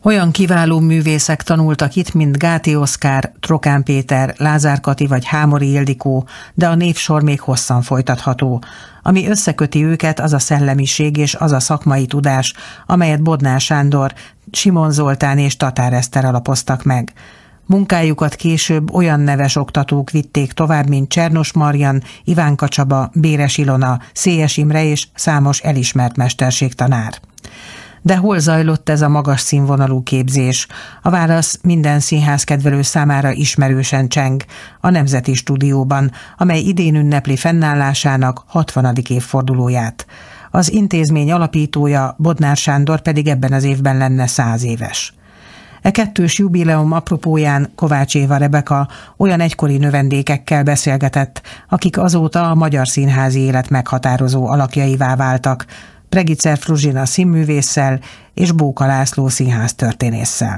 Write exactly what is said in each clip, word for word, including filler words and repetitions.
Olyan kiváló művészek tanultak itt, mint Gáti Oszkár, Trokán Péter, Lázár Kati vagy Hámori Ildikó, de a névsor még hosszan folytatható. Ami összeköti őket, az a szellemiség és az a szakmai tudás, amelyet Bodnár Sándor, Simon Zoltán és Tatár Eszter alapoztak meg. Munkájukat később olyan neves oktatók vitték tovább, mint Csernos Marian, Ivánka Csaba, Béres Ilona, Szélyes Imre és számos elismert mesterségtanár. De hol zajlott ez a magas színvonalú képzés? A válasz minden színházkedvelő számára ismerősen cseng, a Nemzeti Stúdióban, amely idén ünnepli fennállásának hatvanadik évfordulóját. Az intézmény alapítója, Bodnár Sándor pedig ebben az évben lenne száz éves. E kettős jubileum apropóján Kovács Éva Rebeka olyan egykori növendékekkel beszélgetett, akik azóta a magyar színházi élet meghatározó alakjaivá váltak, Pregicer Fruzsina színművésszel és Bóka László színháztörténésszel.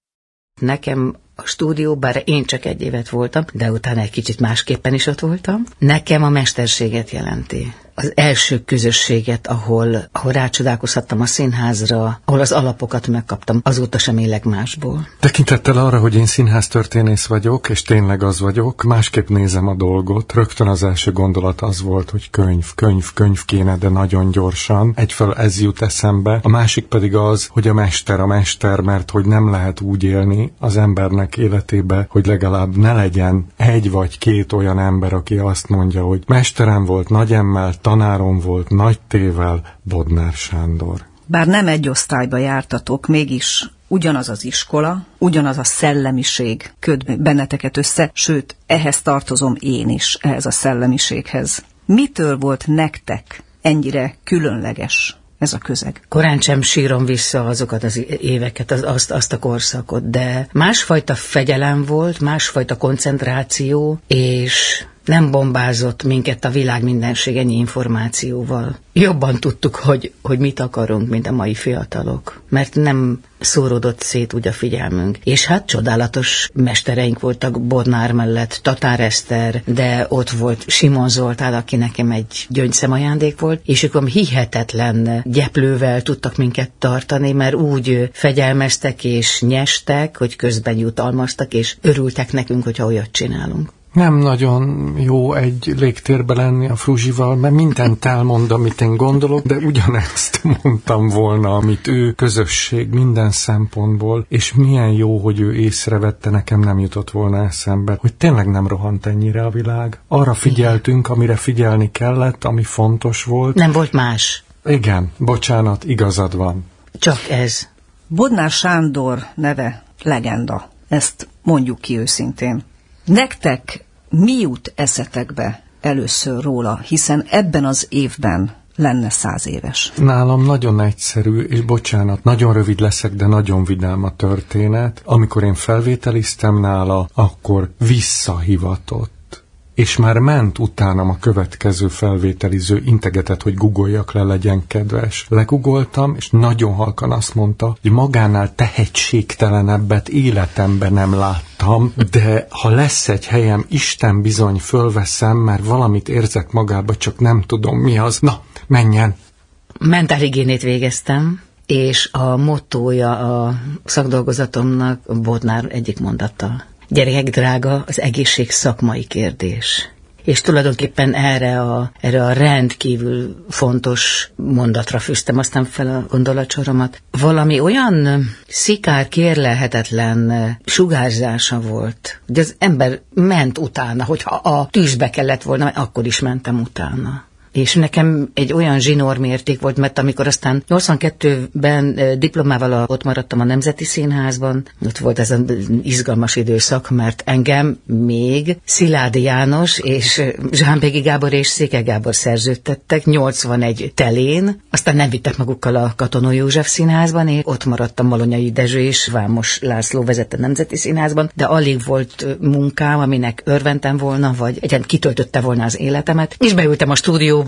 Nekem a stúdió, bár én csak egy évet voltam, de utána egy kicsit másképpen is ott voltam, nekem a mesterséget jelenti. Az első közösséget, ahol, ahol rácsodálkozhattam a színházra, ahol az alapokat megkaptam, azóta sem élek másból. Tekintettel arra, hogy én színháztörténész vagyok, és tényleg az vagyok, másképp nézem a dolgot. Rögtön az első gondolat az volt, hogy könyv, könyv, könyv kéne, de nagyon gyorsan. Egyfelől ez jut eszembe, a másik pedig az, hogy a mester, a mester, mert hogy nem lehet úgy élni az embernek életébe, hogy legalább ne legyen egy vagy két olyan ember, aki azt mondja, hogy mesterem volt, nagyemmel, tanárom volt, nagy tével, Bodnár Sándor. Bár nem egy osztályba jártatok, mégis ugyanaz az iskola, ugyanaz a szellemiség köt benneteket össze, sőt, ehhez tartozom én is, ehhez a szellemiséghez. Mitől volt nektek ennyire különleges ez a közeg? Korán sem sírom vissza azokat az éveket, az, azt, azt a korszakot, de másfajta fegyelem volt, másfajta koncentráció, és nem bombázott minket a világ mindenség ennyi információval. Jobban tudtuk, hogy, hogy mit akarunk, mint a mai fiatalok, mert nem szóródott szét úgy a figyelmünk. És hát csodálatos mestereink voltak Bodnár mellett, Tatár Eszter, de ott volt Simon Zoltán, aki nekem egy gyöngyszem ajándék volt, és ők gyepetetlen gyeplővel tudtak minket tartani, mert úgy fegyelmeztek és nyestek, hogy közben jutalmaztak, és örültek nekünk, hogyha olyat csinálunk. Nem nagyon jó egy légtérbe lenni a Fruzsival, mert mindent elmond, amit én gondolok, de ugyanezt mondtam volna, amit ő, közösség minden szempontból, és milyen jó, hogy ő észrevette, nekem nem jutott volna eszembe, hogy tényleg nem rohant ennyire a világ. Arra figyeltünk, amire figyelni kellett, ami fontos volt. Nem volt más. Igen, bocsánat, igazad van. Csak ez. Bodnár Sándor neve legenda. Ezt mondjuk ki őszintén. Nektek mi jut eszetekbe először róla, hiszen ebben az évben lenne száz éves? Nálam nagyon egyszerű, és bocsánat, nagyon rövid leszek, de nagyon vidám a történet. Amikor én felvételiztem nála, akkor visszahivatott. És már ment utánam a következő felvételiző, integetett, hogy guggoljak le, legyen kedves. Legugoltam, és nagyon halkan azt mondta, hogy magánál tehetségtelenebbet életemben nem láttam, de ha lesz egy helyem, Isten bizony fölveszem, mert valamit érzek magába, csak nem tudom mi az. Na, menjen! Mentálhigiénét végeztem, és a mottója a szakdolgozatomnak Bodnár egyik mondata. Gyerekek drága, az egészség szakmai kérdés. És tulajdonképpen erre a, erre a rendkívül fontos mondatra fűztem aztán fel a gondolatsoromat. Valami olyan szikár, kérlelhetetlen sugárzása volt, hogy az ember ment utána, hogyha a tűzbe kellett volna, akkor is mentem utána. És nekem egy olyan zsinórmérték volt, mert amikor aztán nyolcvankettőben diplomával ott maradtam a Nemzeti Színházban, ott volt ez az izgalmas időszak, mert engem még Szilády János és Zsámbéki Gábor és Székely Gábor szerződtettek nyolcvanegy telén, aztán nem vittek magukkal a Katonó József Színházban, és ott maradtam Malonyai Dezső és Vámos László vezette Nemzeti Színházban, de alig volt munkám, aminek örventem volna, vagy egyen kitöltötte volna az életemet, és beültem a stúdióba,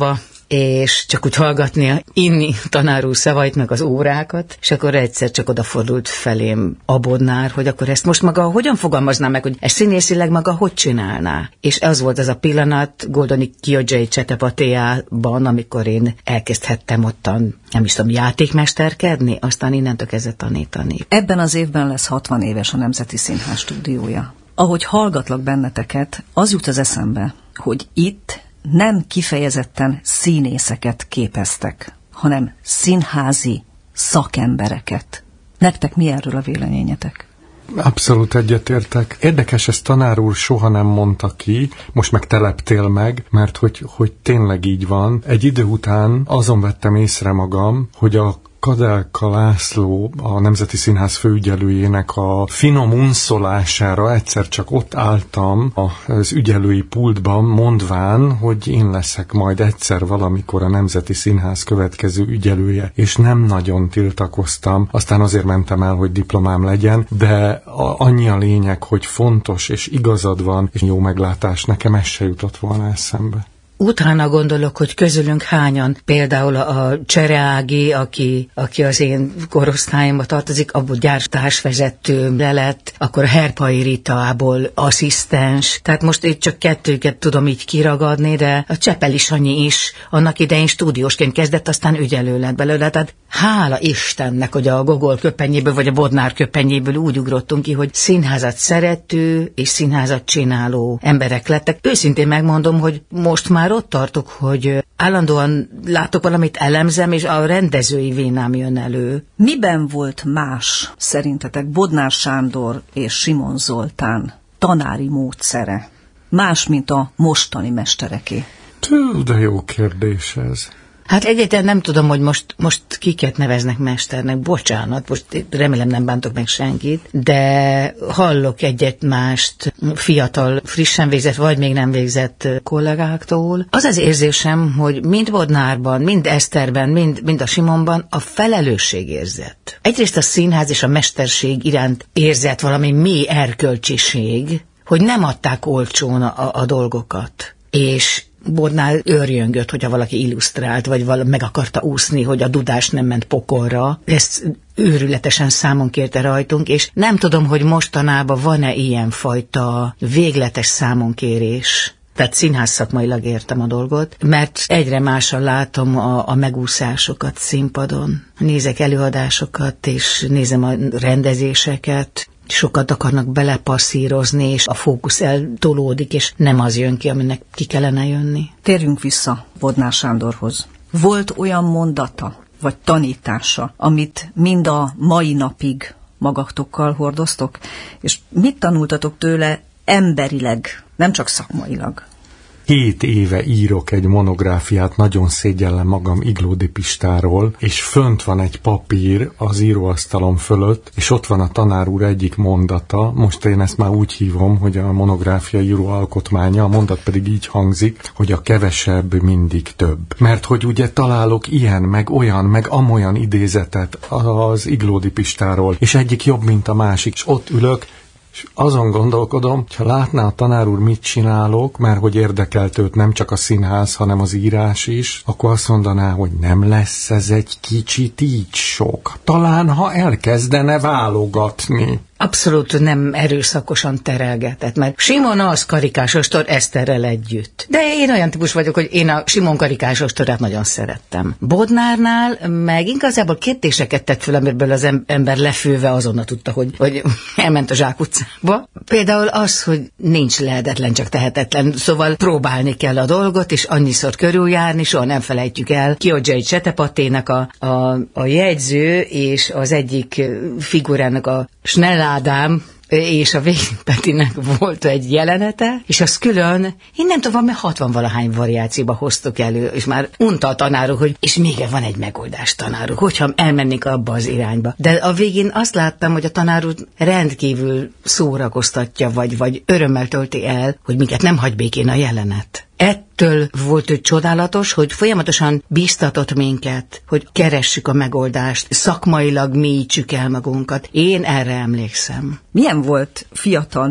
és csak úgy hallgatni, inni tanár úr szavait, meg az órákat, és akkor egyszer csak odafordult felém a Bodnár, hogy akkor ezt most maga hogyan fogalmazná meg, hogy ezt színészileg maga hogy csinálná. És az volt az a pillanat Goldoni Kiogyai Csetepatéjában, amikor én elkezdhettem ottan, nem is tudom, játékmesterkedni, aztán innentől kezdett tanítani. Ebben az évben lesz hatvan éves a Nemzeti Színház stúdiója. Ahogy hallgatlak benneteket, az jut az eszembe, hogy itt nem kifejezetten színészeket képeztek, hanem színházi szakembereket. Nektek mi erről a véleményetek? Abszolút egyetértek. Érdekes, ezt tanár úr soha nem mondta ki, most meg teleptél meg, mert hogy, hogy tényleg így van. Egy idő után azon vettem észre magam, hogy a Kadelka László, a Nemzeti Színház főügyelőjének a finom unszolására egyszer csak ott álltam az ügyelői pultban, mondván, hogy én leszek majd egyszer valamikor a Nemzeti Színház következő ügyelője, és nem nagyon tiltakoztam. Aztán azért mentem el, hogy diplomám legyen, de a, annyi a lényeg, hogy fontos, és igazad van, és jó meglátás, nekem ez se jutott volna eszembe. Utána gondolok, hogy közülünk hányan, például a Csereági, aki, aki az én korosztályomba tartozik, abból gyártársvezető lett, akkor a Herpai Ritából asszisztens, tehát most itt csak kettőket tudom így kiragadni, de a Csepeli Sanyi is annak idején stúdiósként kezdett, aztán ügyelő lett belőle, tehát hála Istennek, hogy a Gogol köpenyéből, vagy a Bodnár köpenyéből úgy ugrottunk ki, hogy színházat szerető és színházat csináló emberek lettek. Őszintén megmondom, hogy most már ott tartok, hogy állandóan látok valamit, elemzem, és a rendezői vénám jön elő. Miben volt más szerintetek Bodnár Sándor és Simon Zoltán tanári módszere? Más, mint a mostani mestereké? Tű, de jó kérdés ez. Hát egyáltalán nem tudom, hogy most, most kiket neveznek mesternek, bocsánat, most remélem nem bántok meg senkit, de hallok egyet-mást fiatal, frissen végzett, vagy még nem végzett kollégáktól. Az az érzésem, hogy mind Bodnárban, mind Eszterben, mind, mind a Simonban a felelősségérzet. Egyrészt a színház és a mesterség iránt érzett valami mély erkölcsiség, hogy nem adták olcsón a, a dolgokat. És Bodnár őrjöngött, hogyha valaki illusztrált, vagy valami meg akarta úszni, hogy a dudás nem ment pokolra. Ezt őrületesen számon kérte rajtunk, és nem tudom, hogy mostanában van-e ilyenfajta végletes számonkérés. Tehát színház szakmailag értem a dolgot, mert egyre mással látom a, a megúszásokat színpadon. Nézek előadásokat, és nézem a rendezéseket. Sokat akarnak belepasszírozni, és a fókusz eltolódik, és nem az jön ki, aminek ki kellene jönni. Térjünk vissza Bodnár Sándorhoz. Volt olyan mondata, vagy tanítása, amit mind a mai napig magatokkal hordoztok, és mit tanultatok tőle emberileg, nem csak szakmailag? Két éve írok egy monográfiát, nagyon szégyellem magam Iglódi Pistáról, és fönt van egy papír az íróasztalom fölött, és ott van a tanár úr egyik mondata, most én ezt már úgy hívom, hogy a monográfia író alkotmánya, a mondat pedig így hangzik, hogy a kevesebb mindig több. Mert hogy ugye találok ilyen, meg olyan, meg amolyan idézetet az Iglódi Pistáról, és egyik jobb, mint a másik, és ott ülök, és azon gondolkodom, ha látná a tanár úr, mit csinálok, mert hogy érdekelt őt nem csak a színház, hanem az írás is, akkor azt mondaná, hogy nem lesz ez egy kicsit így sok. Talán, ha elkezdene válogatni. Abszolút nem erőszakosan terelgetett, mert Simon az Karikás ostor Eszterrel együtt. De én olyan típus vagyok, hogy én a Simon Karikás ostorát nagyon szerettem. Bodnárnál meg igazából kérdéseket tett föl, amiből az ember lefőve azonnal tudta, hogy, hogy elment a Zsák utcába. Például az, hogy nincs lehetetlen, csak tehetetlen, szóval próbálni kell a dolgot, és annyiszor körüljárni, soha nem felejtjük el. Kiogyai Csetepatének a, a, a jegyző és az egyik figurának a Snell Ádám és a Végén Petinek volt egy jelenete, és az külön, én nem tudom, mert hatvan-valahány variációba hoztuk elő, és már unta a tanárok, hogy és még van egy megoldás, tanárok, hogyha elmennék abba az irányba. De a végén azt láttam, hogy a tanár úr rendkívül szórakoztatja, vagy, vagy örömmel tölti el, hogy minket nem hagy békén a jelenet. Ettől volt ő csodálatos, hogy folyamatosan bíztatott minket, hogy keressük a megoldást, szakmailag mélyítsük el magunkat. Én erre emlékszem. Milyen volt fiatal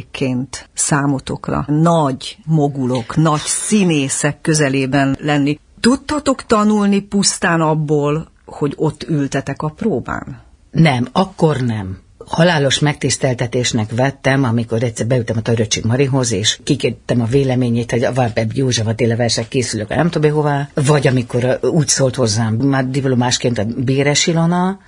növendékként számotokra nagy mogulok, nagy színészek közelében lenni? Tudtatok tanulni pusztán abból, hogy ott ültetek a próbán? Nem, akkor nem. Halálos megtiszteltetésnek vettem, amikor egyszer beültem a Töröcsik Marihoz, és kikértem a véleményét, hogy a Varbeb József Attila versek készülök, nem tudom hová, vagy amikor úgy szólt hozzám, már diplomásként a Béres Ilona,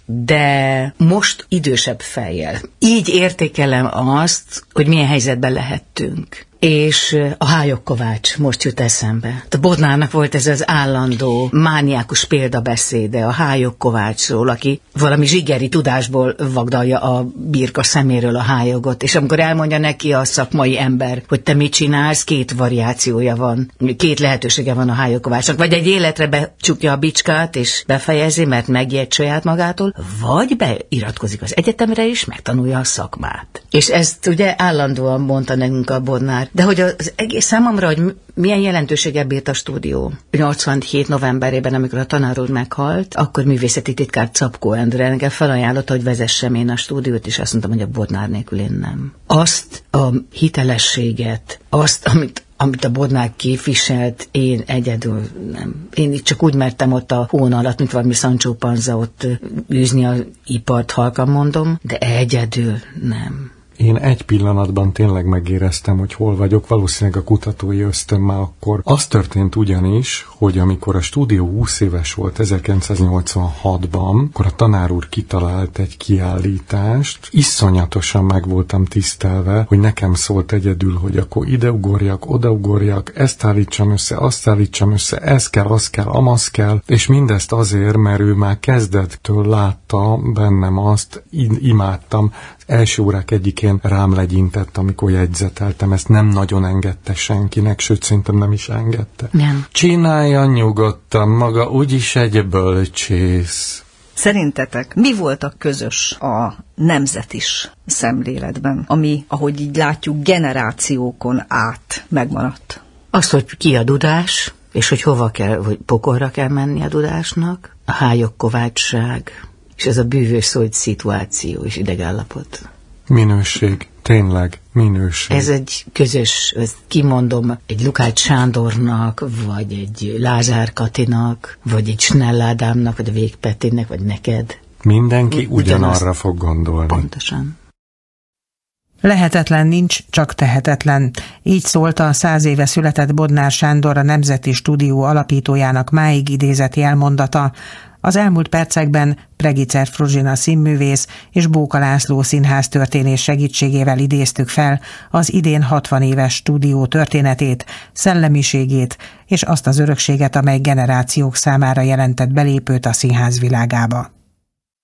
de most idősebb fejjel. Így értékelem azt, hogy milyen helyzetben lehettünk. És a Hályog Kovács most jut eszembe. A Bodnárnak volt ez az állandó, mániákus példabeszéde a Hályog Kovácsról, aki valami zsigeri tudásból vagdalja a birka szeméről a hályogot, és amikor elmondja neki a szakmai ember, hogy te mit csinálsz, két variációja van, két lehetősége van a Hályog Kovácsnak, vagy egy életre becsukja a bicskát, és befejezi, mert megijedt saját magától, vagy beiratkozik az egyetemre, és megtanulja a szakmát. És ezt ugye állandóan mondta nekünk a Bodnár. De hogy az egész számomra, hogy milyen jelentőséggel bírt a stúdió. nyolcvanhét novemberében, amikor a tanár úr meghalt, akkor művészeti titkár Czapkó Endre engem felajánlotta, hogy vezessem én a stúdiót, és azt mondtam, hogy a Bodnár nélkül én nem. Azt a hitelességet, azt, amit amit a Bodnár képviselt, én egyedül nem. Én itt csak úgy mertem ott a hón alatt, mint valami Sancho Panza ott űzni az ipart, halkan mondom, de egyedül nem. Én egy pillanatban tényleg megéreztem, hogy hol vagyok, valószínűleg a kutatói ösztön már akkor. Az történt ugyanis, hogy amikor a stúdió húsz éves volt ezerkilencszáznyolcvanhatban, akkor a tanár úr kitalált egy kiállítást. Iszonyatosan meg voltam tisztelve, hogy nekem szólt egyedül, hogy akkor ideugorjak, odaugorjak, ezt állítsam össze, azt állítsam össze, ez kell, az kell, amaz kell, és mindezt azért, mert ő már kezdettől látta bennem azt, imádtam. Első órák egyikén rám legyintett, amikor jegyzeteltem, ezt nem nagyon engedte senkinek, sőt, szerintem nem is engedte. Nem. Csinálja nyugodtan maga, úgyis egy bölcsész. Szerintetek mi volt a közös a nemzetis szemléletben, ami, ahogy így látjuk, generációkon át megmaradt? Az, hogy ki a dudás, és hogy hova kell, hogy pokolra kell menni a dudásnak, a Hályog Kovácsság, és ez a bűvös szólt szituáció és idegállapot. Minőség, tényleg minőség. Ez egy közös, ezt kimondom, egy Lukács Sándornak, vagy egy Lázár Katinak, vagy egy Snell Ádámnak, vagy a Vég Petinek, vagy neked. Mindenki Ugyanaz, ugyanarra fog gondolni. Pontosan. Lehetetlen nincs, csak tehetetlen. Így szólt a száz éve született Bodnár Sándor, a Nemzeti Stúdió alapítójának máig idézett jelmondata. Az elmúlt percekben Pregicer Fruzsina színművész és Bóka László színháztörténész segítségével idéztük fel az idén hatvan éves stúdió történetét, szellemiségét és azt az örökséget, amely generációk számára jelentett belépőt a színház világába.